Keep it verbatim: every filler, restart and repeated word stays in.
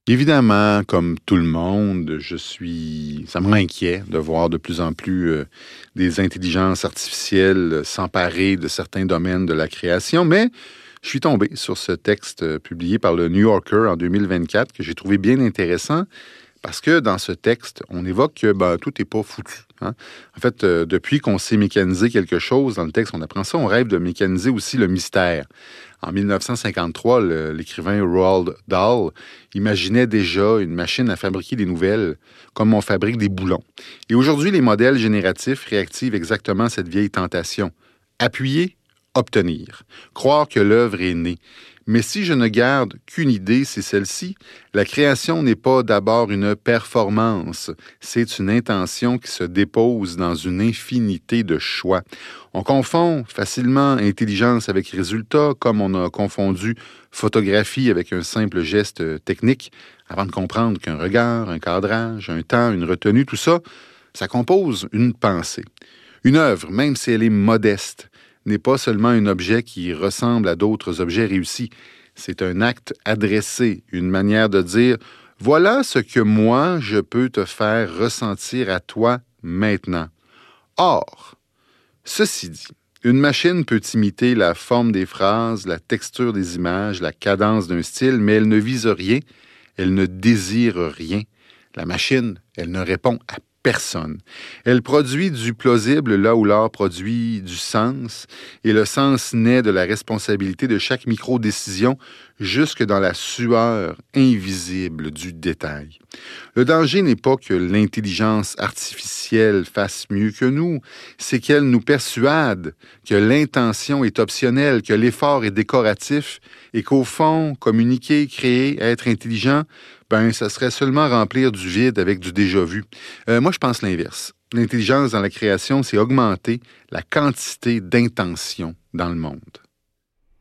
Évidemment, comme tout le monde, je suis, ça m'inquiète de voir de plus en plus euh, des intelligences artificielles s'emparer de certains domaines de la création, mais je suis tombé sur ce texte euh, publié par le New Yorker en deux mille vingt-quatre que j'ai trouvé bien intéressant parce que dans ce texte, on évoque que ben, tout n'est pas foutu. Hein? En fait, euh, depuis qu'on sait mécaniser quelque chose, dans le texte, on apprend ça, on rêve de mécaniser aussi le mystère. En mille neuf cent cinquante-trois, le- l'écrivain Roald Dahl imaginait déjà une machine à fabriquer des nouvelles comme on fabrique des boulons. Et aujourd'hui, les modèles génératifs réactivent exactement cette vieille tentation. Appuyer, obtenir. Croire que l'œuvre est née. Mais si je ne garde qu'une idée, c'est celle-ci. La création n'est pas d'abord une performance, c'est une intention qui se dépose dans une infinité de choix. On confond facilement intelligence avec résultat, comme on a confondu photographie avec un simple geste technique, avant de comprendre qu'un regard, un cadrage, un temps, une retenue, tout ça, ça compose une pensée. Une œuvre, même si elle est modeste, n'est pas seulement un objet qui ressemble à d'autres objets réussis. C'est un acte adressé, une manière de dire « Voilà ce que moi, je peux te faire ressentir à toi maintenant. » Or, ceci dit, une machine peut imiter la forme des phrases, la texture des images, la cadence d'un style, mais elle ne vise rien, elle ne désire rien. La machine, elle ne répond à personne. Elle produit du plausible là où l'art produit du sens, et le sens naît de la responsabilité de chaque micro-décision jusque dans la sueur invisible du détail. Le danger n'est pas que l'intelligence artificielle fasse mieux que nous, c'est qu'elle nous persuade que l'intention est optionnelle, que l'effort est décoratif et qu'au fond, communiquer, créer, être intelligent, ben, ça serait seulement remplir du vide avec du déjà-vu. Euh, moi, je pense l'inverse. L'intelligence dans la création, c'est augmenter la quantité d'intention dans le monde.